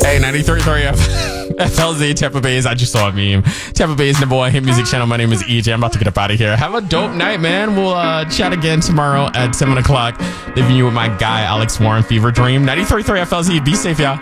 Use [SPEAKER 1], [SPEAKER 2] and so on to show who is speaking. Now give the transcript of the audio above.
[SPEAKER 1] Hey, 93.3 FLZ Tampa Bay's. I just saw a meme. Tampa Bay's number one hit music channel. My name is EJ. I'm about to get up out of here. Have a dope night, man. We'll chat again tomorrow at 7 o'clock. Leaving you with my guy, Alex Warren, Fever Dream. 93.3 FLZ. Be safe, y'all.